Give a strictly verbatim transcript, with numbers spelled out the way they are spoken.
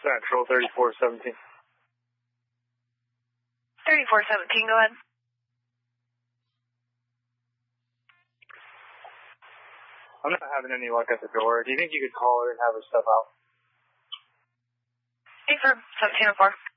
Central, thirty-four seventeen. thirty-four seventeen, go ahead. I'm not having any luck at the door. Do you think you could call her and have her step out? Hey, for seventeen oh four.